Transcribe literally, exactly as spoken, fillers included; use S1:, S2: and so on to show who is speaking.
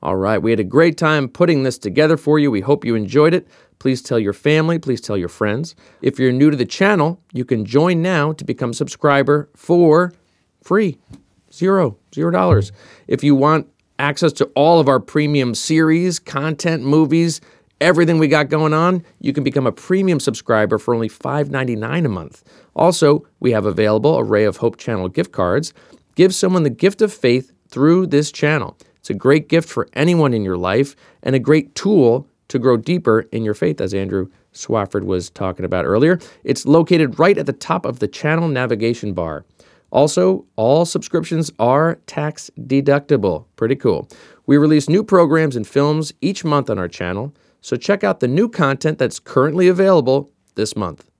S1: All right, we had a great time putting this together for you. We hope you enjoyed it. Please tell your family, please tell your friends. If you're new to the channel, you can join now to become a subscriber for free. Zero, zero dollars. If you want access to all of our premium series, content, movies, everything we got going on, you can become a premium subscriber for only five ninety-nine a month. Also, we have available a Ray of Hope channel gift cards. Give someone the gift of faith through this channel. It's a great gift for anyone in your life and a great tool to grow deeper in your faith, as Andrew Swafford was talking about earlier. It's located right at the top of the channel navigation bar. Also, all subscriptions are tax deductible. Pretty cool. We release new programs and films each month on our channel, so check out the new content that's currently available this month.